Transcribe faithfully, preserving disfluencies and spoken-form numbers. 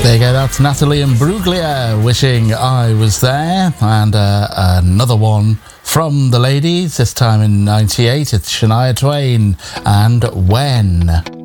There you go, that's Natalie Imbruglia wishing I was there. And uh, another one from the ladies, this time in ninety-eight, it's Shania Twain and When.